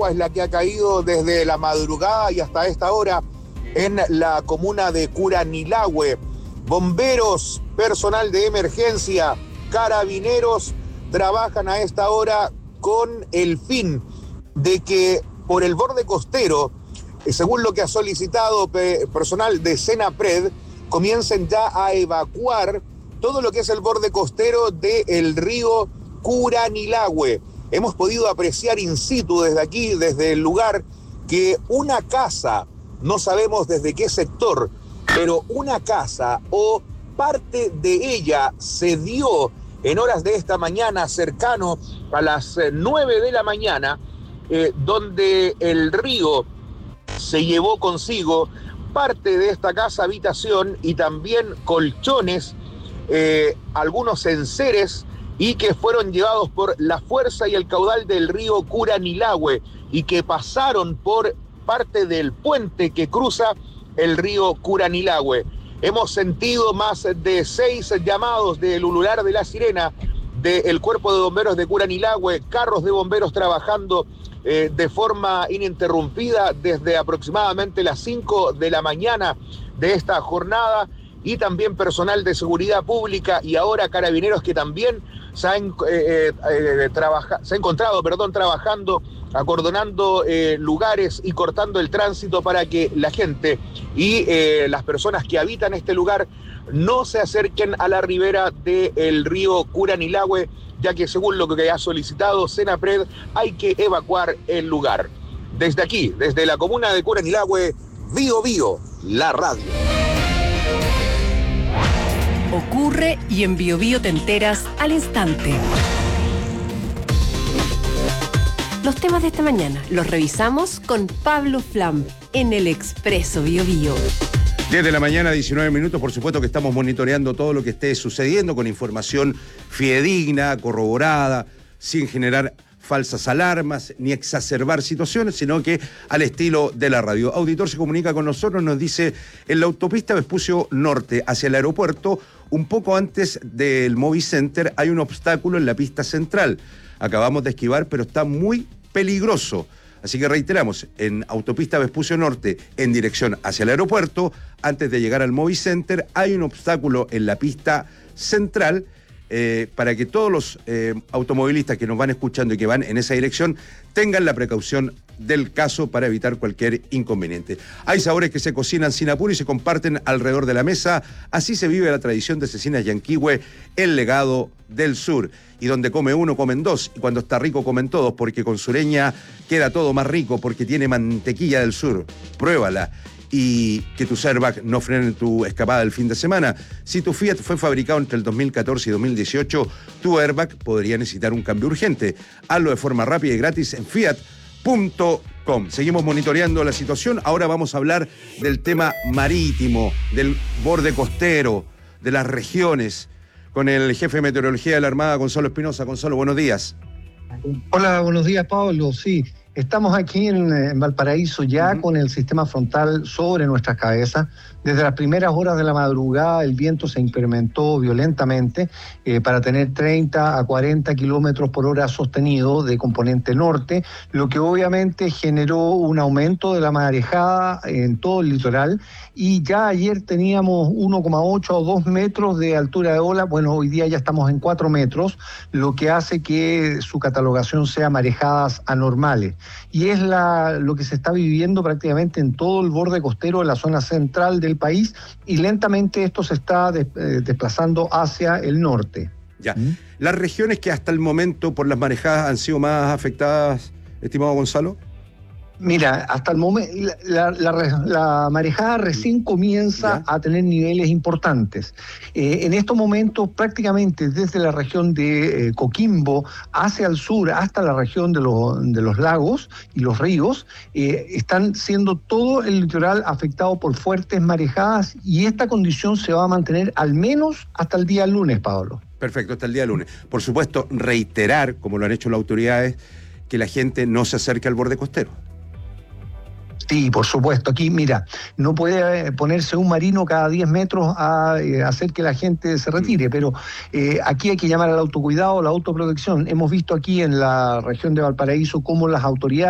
Es la que ha caído desde la madrugada y hasta esta hora en la comuna de Curanilahue. Bomberos, personal de emergencia, carabineros trabajan a esta hora con el fin de que por el borde costero, según lo que ha solicitado personal de Senapred, comiencen ya a evacuar todo lo que es el borde costero del río Curanilahue. Hemos podido apreciar in situ desde aquí, desde el lugar, que una casa, no sabemos desde qué sector, pero una casa o parte de ella se dio en horas de esta mañana, cercano a las 9 de la mañana, donde el río se llevó consigo parte de esta casa habitación y también colchones, algunos enseres, y que fueron llevados por la fuerza y el caudal del río Curanilahue y que pasaron por parte del puente que cruza el río Curanilahue. Hemos sentido más de 6 llamados del ulular de la sirena del Cuerpo de Bomberos de Curanilahue, carros de bomberos trabajando de forma ininterrumpida desde aproximadamente las 5 de la mañana de esta jornada, y también personal de seguridad pública y ahora carabineros que también se ha encontrado trabajando, acordonando lugares y cortando el tránsito para que la gente y las personas que habitan este lugar no se acerquen a la ribera del río Curanilahue, ya que según lo que ha solicitado Senapred hay que evacuar el lugar. Desde aquí, desde la comuna de Curanilahue, Bío Bío, la radio. Ocurre y en Bío Bío te enteras al instante. Los temas de esta mañana los revisamos con Pablo Flam en el Expreso Bío Bío. 10 de la mañana, 19 minutos. Por supuesto que estamos monitoreando todo lo que esté sucediendo con información fidedigna, corroborada, sin generar falsas alarmas ni exacerbar situaciones, sino que al estilo de la radio. Auditor se comunica con nosotros, nos dice: en la autopista Vespucio Norte hacia el aeropuerto, un poco antes del Movicenter, hay un obstáculo en la pista central. Acabamos de esquivar, pero está muy peligroso. Así que reiteramos, en autopista Vespucio Norte, en dirección hacia el aeropuerto, antes de llegar al Movicenter, hay un obstáculo en la pista central, para que todos los automovilistas que nos van escuchando y que van en esa dirección tengan la precaución del caso para evitar cualquier inconveniente. Hay sabores que se cocinan sin apuro y se comparten alrededor de la mesa. Así se vive la tradición de Cecinas Yanquihue, el legado del sur. Y donde come uno, comen dos. Y cuando está rico, comen todos, porque con Sureña queda todo más rico, porque tiene mantequilla del sur. Pruébala. Y que tus airbags no frenen tu escapada del fin de semana. Si tu Fiat fue fabricado entre el 2014 y 2018, tu airbag podría necesitar un cambio urgente. Hazlo de forma rápida y gratis en fiat.com. Seguimos monitoreando la situación. Ahora vamos a hablar del tema marítimo, del borde costero, de las regiones, con el jefe de meteorología de la Armada, Gonzalo Espinosa. Gonzalo, buenos días. Hola, buenos días, Pablo. Sí, estamos aquí en Valparaíso ya con el sistema frontal sobre nuestras cabezas. Desde las primeras horas de la madrugada el viento se incrementó violentamente para tener 30 a 40 kilómetros por hora sostenido de componente norte, lo que obviamente generó un aumento de la marejada en todo el litoral, y ya ayer teníamos 1,8 o 2 metros de altura de ola. Bueno, hoy día ya estamos en 4 metros, lo que hace que su catalogación sea marejadas anormales. Y es lo que se está viviendo prácticamente en todo el borde costero de la zona central del país, y lentamente esto se está desplazando hacia el norte. Ya. Las regiones que hasta el momento por las marejadas han sido más afectadas, estimado Gonzalo. Mira, hasta el momento la marejada recién comienza a tener niveles importantes. En estos momentos prácticamente desde la región de Coquimbo hacia el sur hasta la región de los lagos y los ríos, están siendo todo el litoral afectado por fuertes marejadas, y esta condición se va a mantener al menos hasta el día lunes, Pablo. Perfecto, hasta el día lunes. Por supuesto, reiterar, como lo han hecho las autoridades, que la gente no se acerque al borde costero. Sí, por supuesto. Aquí, mira, no puede ponerse un marino cada 10 metros a hacer que la gente se retire, pero aquí hay que llamar al autocuidado, la autoprotección. Hemos visto aquí en la región de Valparaíso cómo las autoridades